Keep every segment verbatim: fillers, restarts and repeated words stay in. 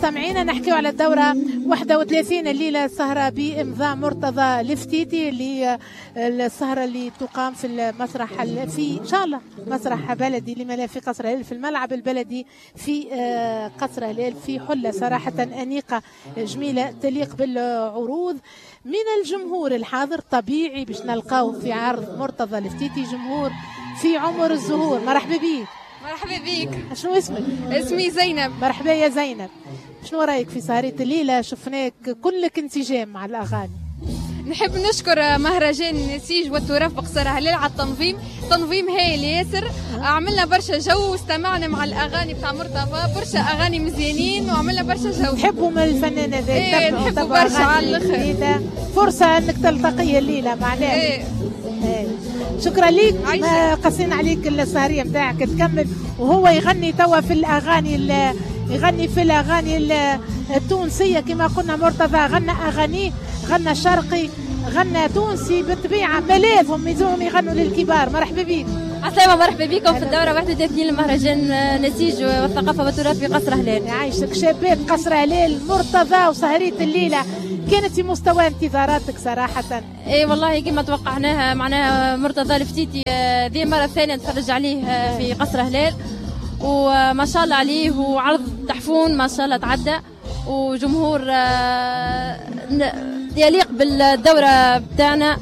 مستمعينا نحكيو على الدورة واحد وثلاثين الليلة السهرة بإمضاء مرتضى الفتيتي اللي السهرة اللي تقام في المسرح في إن شاء الله مسرح بلدي لما لا في قصر هلال في الملعب البلدي في قصر هلال في حلة صراحة أنيقة جميلة تليق بالعروض من الجمهور الحاضر. طبيعي باش نلقاو في عرض مرتضى الفتيتي جمهور في عمر الزهور. مرحبا بيك. مرحبا بيك. شنو اسمك؟ اسمي زينب. مرحبا يا زينب. شنو رايك في سهرية الليلة؟ شفناك كلك انسجام مع الأغاني. نحب نشكر مهرجان النسيج والتراث بقصر هلال على التنظيم، تنظيم هايل ياسر. عملنا برشا جو واستمعنا مع الاغاني بتاع مرتضى، برشا اغاني مزيانين وعملنا برشا جو. نحبوا من الفنان هذا. ايه نحبوا برشا على الاخر. فرصة انك تلتقي الليلة معنا. ايه. ايه. شكرا ليك. ما قصينا عليك السهرية نتاعك تكمل وهو يغني توا في الاغاني يغني في الاغاني التونسية كما قلنا. مرتضى غنى اغانيه، غنى شرقي، غنى تونسي، بالطبيعة ملاذهم يزوم يغنوا للكبار. مرحبا بيك. عسلامة. مرحبا بكم في الدورة واحد وثلاثين لمهرجان نسيج والثقافة والتراث في قصر هلال. يعيشك شباب قصر هلال. مرتضى وسهرية الليلة كانت في مستوى انتظاراتك صراحة؟ اي والله كما توقعناها. معناها مرتضى الفتيتي ذي المرة الثانية نتفرج عليه في قصر هلال وما شاء الله عليه، وعرض تحفون ما شاء الله تعدى، وجمهور يليق بالدورة بتاعنا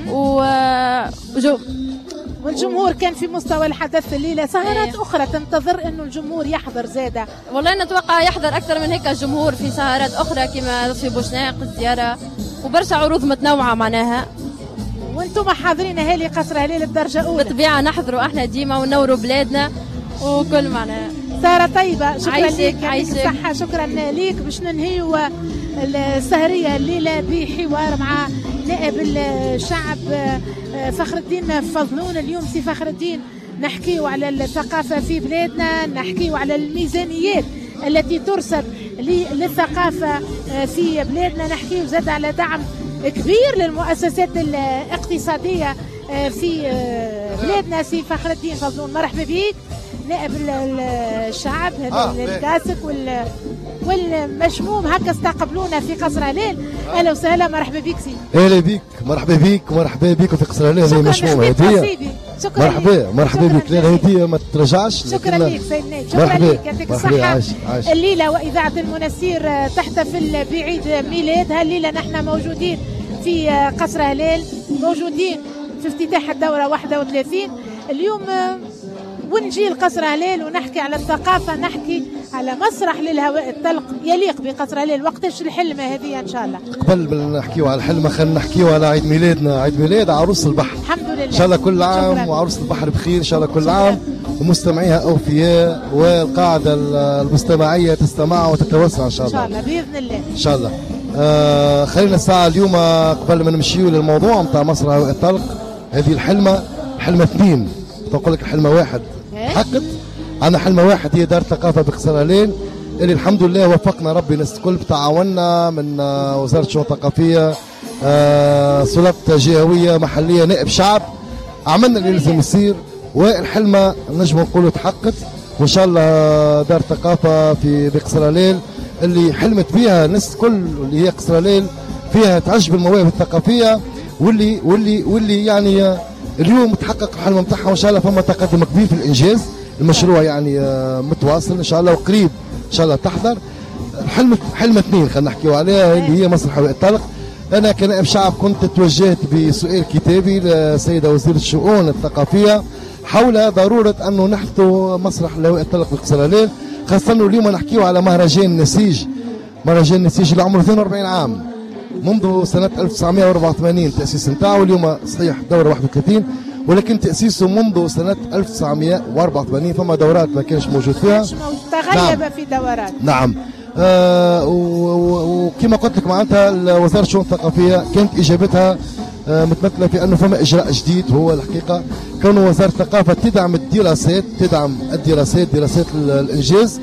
وجو والجمهور كان في مستوى الحدث الليلة. سهرات ايه. أخرى تنتظر أنه الجمهور يحضر زادة؟ والله نتوقع يحضر أكثر من هيك الجمهور في سهرات أخرى كما في بوشناق الزيارة وبرشا عروض متنوعة معناها. وانتم حاضرين أهالي قصر هلال بدرجة أولى؟ بالطبيعة نحضروا احنا ديما ونوروا بلادنا وكل معناها. سهرة طيبة. شكرا عايشك لك. عايشك صحة. شكرا لك. باش ننهيو السهرية الليلة بحوار مع نائب الشعب فخر الدين فضلون. اليوم سي فخر الدين نحكيو على الثقافة في بلادنا، نحكيو على الميزانيات التي ترصد للثقافة في بلادنا، نحكيو زاد على دعم كبير للمؤسسات الاقتصادية في بلادنا. سي فخر الدين فضلون مرحبا بك نائب الشعب هذا الكاسك وال والمشموم هكا استقبلونا في قصر هلال. اهلا وسهلا. مرحبا بك سي. اهلا بك. مرحبا بك. مرحبا بك في قصر هلال. هذه مشمومه هديه. مرحبا مرحبا بك. لا الهديه ما ترجعش. شكرا لك سيدنا. شكرا لك. يعطيك الصحه. الليله واذاعه المنسير تحتفل بعيد ميلادها. الليله نحن موجودين في قصر هلال، موجودين في افتتاح الدوره واحد وثلاثين اليوم، ونجي لقصر هلال ونحكي على الثقافة، نحكي على مسرح للهواء الطلق يليق بقصر هلال. وقتاش الحلمة هذه إن شاء الله؟ قبل ما نحكيو على الحلمة خلينا نحكيو على عيد ميلادنا، عيد ميلاد عروس البحر. الحمد لله. إن شاء الله كل عام شكرا. وعروس البحر بخير إن شاء الله كل شكرا. عام ومستمعيها أوفياء والقاعدة المستمعية تستمع وتتوسع إن شاء الله. إن شاء الله بإذن الله. إن شاء الله. آه خلينا الساعة اليوم قبل ما نمشيو للموضوع نتاع مسرح الهواء الطلق. هذه الحلمة حلمة اثنين، نقول لك الحلمة واحد حقت. عندنا حلمة واحد هي دار الثقافة بقصر هلال اللي الحمد لله وفقنا ربي الناس الكل بتعاوننا من وزارة الشؤون الثقافية، آه سلطة جهوية محلية نائب شعب، عملنا اللي لازم يصير والحلمة نجم نقولوا تحققت. وإن شاء الله دار الثقافة في بقصر هلال اللي حلمت بها الناس الكل اللي هي قصر هلال فيها تعجب المواهب الثقافية واللي واللي واللي يعني اليوم تحقق الحلم نتاعها. وان شاء الله فما تقدم كبير في الانجاز. المشروع يعني متواصل ان شاء الله وقريب ان شاء الله تحضر. الحلم حلم اثنين خلينا نحكيو عليها اللي هي مسرح الهواء الطلق. انا كنائب شعب كنت توجهت بسؤال كتابي للسيده وزيره الشؤون الثقافيه حول ضروره انه نحدثوا مسرح الهواء الطلق بقصر هلال، خاصه انه اليوم نحكيو على مهرجان نسيج. مهرجان نسيج اللي عمره اثنين وأربعين عام منذ سنة ألف وتسعمائة وأربعة وثمانين التأسيس نتاعو. اليوم صحيح دورة واحد وثلاثين ولكن تأسيسه منذ سنة ألف وتسعمائة وأربعة وثمانين. فما دورات ما كانش موجود فيها. تغلب نعم. في دورات. نعم. آه وكما قلت لك معناتها وزارة الشؤون الثقافية كانت إجابتها آه متمثلة في أنه فما إجراء جديد وهو الحقيقة كون وزارة الثقافة تدعم الدراسات تدعم الدراسات دراسات الإنجاز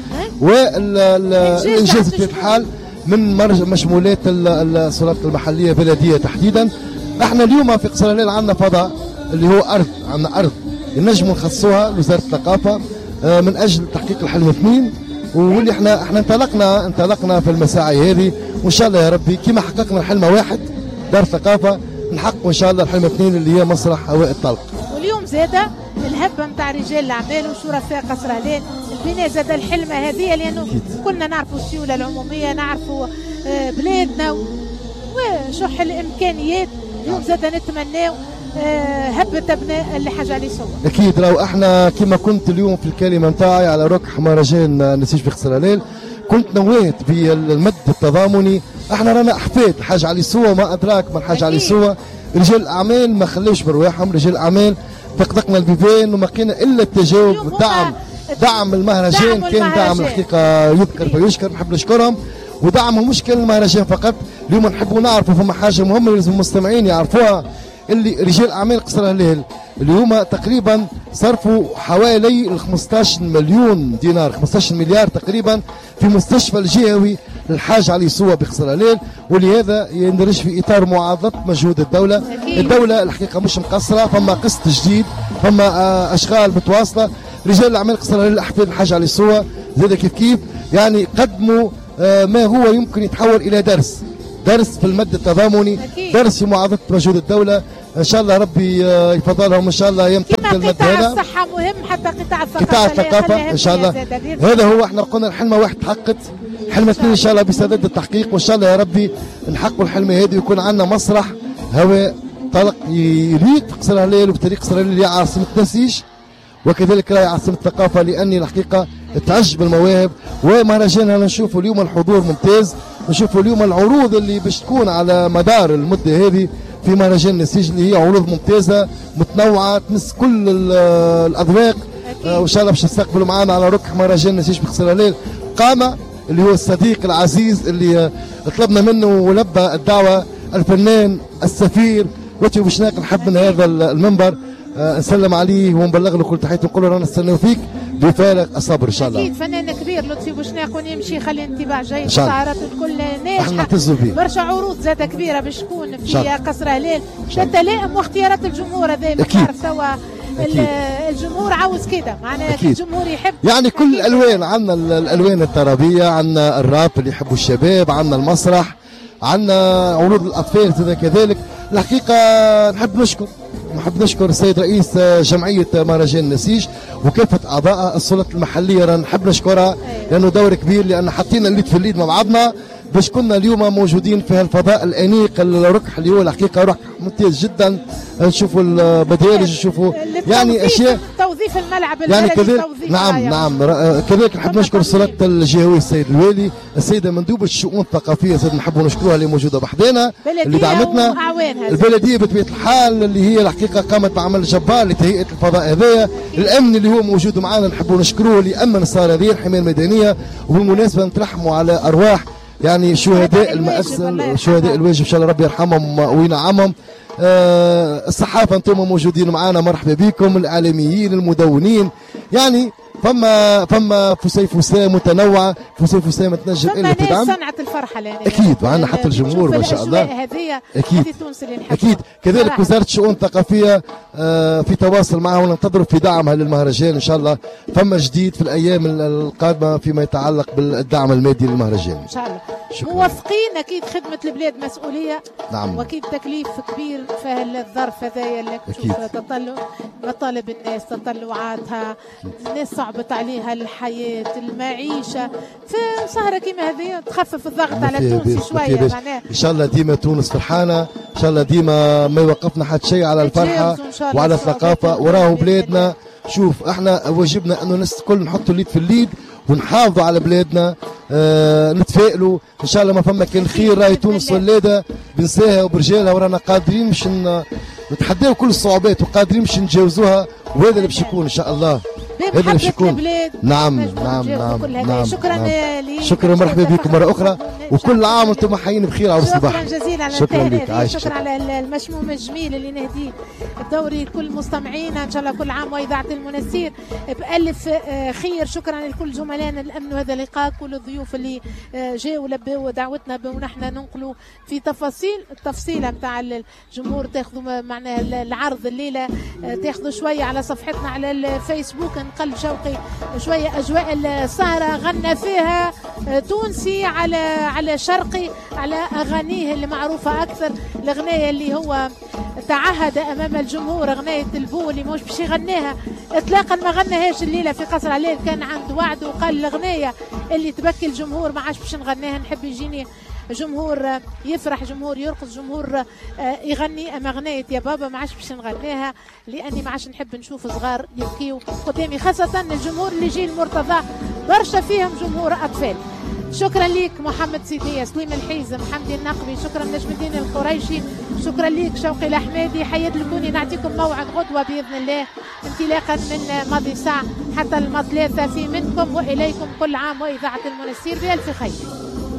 والإنجاز في الحال من مشمولات السلطات المحليه بلديه تحديدا. احنا اليوم في قصر هلال عندنا فضاء اللي هو ارض، عندنا ارض نجموا نخصوها لوزاره الثقافه من اجل تحقيق الحلم اثنين واللي احنا احنا انطلقنا انطلقنا في المساعي هذه، وان شاء الله يا ربي كما حققنا الحلم واحد دار ثقافه نحققوا ان شاء الله الحلم اثنين اللي هي مسرح هواء الطلق. واليوم زاده الهبه نتاع رجال الاعمال وشرفاء قصر هلال البناء زاد الحلمه هذه، لانه كلنا نعرفوا السيوله العموميه، نعرفوا بلادنا وشح الامكانيات. اليوم زاد نتمناو هبه ابناء اللي حاجه عليه صور. اكيد راهو احنا كما كنت اليوم في الكلمه نتاعي على ركح مهرجان نسيج في قصر هلال، كنت نويت في المد التضامني. احنا رانا احفاد الحاج علي سوا، ما ادراك ما الحاج علي سوا. رجال الاعمال ما خلوش برواحهم، رجال الاعمال طقطقنا البيبان وما كان الا التجاوب والدعم. دعم المهرجان دعم كان دعم الحقيقه يذكر فيشكر، نحب نشكرهم. ودعمهم مش كان المهرجان فقط، اليوم نحبوا نعرفوا فما حاجه مهمه لازم المستمعين يعرفوها، اللي رجال اعمال قصر هلال اليوم تقريبا صرفوا حوالي خمسطاش مليون دينار، خمسطاش مليار تقريبا في مستشفى الجهوي للحاج علي سوا بقصر هلال، ولهذا يندرج في اطار معاضده مجهود الدوله. أكيد. الدوله الحقيقه مش مقصره، فما قسط جديد، فما اشغال متواصله. رجال الاعمال قصر هلال احفاد الحاج علي سوا زاد كيف كيف يعني قدموا ما هو يمكن يتحول الى درس درس في المد التضامني. أكيد. درس في معاضده مجهود الدوله. ان شاء الله ربي يفضلهم ان شاء الله يمتد المد هذا. قطاع الصحه مهم، حتى قطاع الثقافه قطاع الثقافه ان شاء الله. هذا هو احنا قلنا الحلمه واحد تحققت، حلمه اثنين ان شاء الله بسداد التحقيق، وان شاء الله يا ربي نحققوا الحلمه هذه ويكون عندنا مسرح هواء طلق يليق في قصر هلال وبطريق قصر هلال اللي عاصمه نسيج، وكذلك راهي عاصمه الثقافه، لاني الحقيقه تعج بالمواهب. ومهرجان نشوفوا اليوم الحضور ممتاز، نشوفوا اليوم العروض اللي باش تكون على مدار المده هذه في مهرجان نسيج اللي هي عروض ممتازه متنوعه تمس كل الاذواق. آه وان شاء الله باش نستقبلوا معنا على ركح مهرجان نسيج في قصر هلال قامه اللي هو الصديق العزيز اللي آه طلبنا منه ولبى الدعوه، الفنان السفير لطفي بوشناق. نحب من هذا المنبر آه نسلم عليه ونبلغ له كل تحيه ونقول له رانا نستناو فيك بفارغ الصبر ان شاء الله. اكيد فنان كبير لطفي بوشناق ونمشي خلي انطباع جيد، سهرات الكل ناجحه، برشا عروض زاده كبيره باش تكون في قصر هلال تتلائم واختيارات الجمهور. هذا نعرف توا الجمهور عاوز كده، معناها الجمهور يحب يعني كل الالوان. عندنا الالوان الترابيه، عندنا الراب اللي يحبوا الشباب، عندنا المسرح، عندنا عروض الاطفال كذلك. الحقيقه نحب نشكر نحب نشكر السيد رئيس جمعيه مهرجان نسيج وكافه اعضائها، السلطات المحليه رانا نحب نشكرها لانه دور كبير، لان حطينا اليد في اليد مع بعضنا باش كنا اليوم موجودين في هالفضاء الانيق الركح اللي هو الحقيقه ركح ممتاز جدا. نشوفوا المدارج، نشوفوا يعني اشياء توظيف الملعب يعني كذلك. نعم نعم كذلك نحب نشكر السلطه الجهويه السيد الوالي، السيده مندوبه الشؤون الثقافيه سيد نحبوا نشكروها اللي موجوده بحدنا اللي دعمتنا، البلديه بطبيعه الحال اللي هي الحقيقه قامت بعمل جبار لتهيئه الفضاء هذايا، الامن اللي هو موجود معنا نحبوا نشكروه اللي امن الصاله هذه الحمايه الميدانيه. وبالمناسبه نترحموا على ارواح يعني شهداء المأساة، شهداء الواجب ان شاء الله ربي يرحمهم وينعمهم. أه الصحافه انتم موجودين معنا مرحبا بكم، الاعلاميين المدونين، يعني فما فما فسيفساء متنوعه، فسيفساء ما تنجم الا تدعم صنعه الفرحه لأن اكيد، وعندنا حتى الجمهور ما شاء الله هذه اكيد تونس اللي اكيد كذلك وزاره الشؤون الثقافيه آه في تواصل معها وننتظروا في دعمها للمهرجان ان شاء الله. فما جديد في الايام القادمه فيما يتعلق بالدعم المادي للمهرجان ان شاء الله. شكرا. موافقين اكيد خدمه البلاد مسؤوليه. نعم. واكيد تكليف كبير في الظرف هذايا اللي تشوف تطلع مطالب الناس، تطلعاتها، الناس صعبت عليها الحياه، المعيشه، في سهره كيما هذه تخفف الضغط على تونس شويه معناها. ان شاء الله ديما تونس فرحانه، ان شاء الله ديما ما يوقفنا حتى شيء على الفرحه وعلى الثقافه، وراهو بلادنا. شوف احنا واجبنا انه الناس الكل نحطوا اليد في اليد ونحافظوا على بلادنا، آه نتفائلوا ان شاء الله. ما فما كان خير، راهي تونس ولاده بنساها وبرجالها، ورانا قادرين باش نتحداو كل الصعوبات وقادرين باش نتجاوزوها، وهذا اللي باش يكون ان شاء الله. هذا اللي باش يكون. نعم نعم نعم نعم. شكرا نعم. شكرا مرحبا بكم مره اخرى، وكل عام وانتم حيين بخير عروس البحر. شكرا جزيلا على شكرا لك، شكرا على المشموم الجميل اللي نهديه الدوري كل مستمعينا ان شاء الله كل عام واذاعه المنسير بالف خير. شكرا لكل زملائنا الامن وهذا اللقاء، كل الضيوف اللي جاوا ولبوا دعوتنا ونحن ننقلوا في تفاصيل التفصيله نتاع الجمهور. تاخذوا معناها العرض الليله، تاخذوا شويه على صفحتنا على الفيسبوك من قلب شوقي شويه اجواء السهره، غنى فيها تونسي على على شرقي، على اغانيه اللي معروفه اكثر. الاغنيه اللي هو تعهد امام الجمهور، اغنيه البو اللي مش باش يغنيها اطلاقا، ما غناهاش الليله في قصر عليه، كان عنده وعد وقال الاغنيه اللي تبكي الجمهور ما عادش باش نغنيها، نحب يجيني جمهور يفرح، جمهور يرقص، جمهور يغني. اما اغنيه يا بابا ما عادش باش نغنيها لاني ما عادش نحب نشوف صغار يبكيوا قدامي، خاصه الجمهور اللي يجي المرتضى برشا فيهم جمهور اطفال. شكرا ليك محمد سيدية، سليم الحيزم، حمدي النقبي، شكرا نجم الدين القريشي، شكرا ليك شوقي الأحمدي. حياة الكوني نعطيكم موعد غدوة بإذن الله انطلاقا من ماضي ساعة حتى الماضي ثلاثة في منكم وإليكم، كل عام وإذاعة المنستير بألف خير.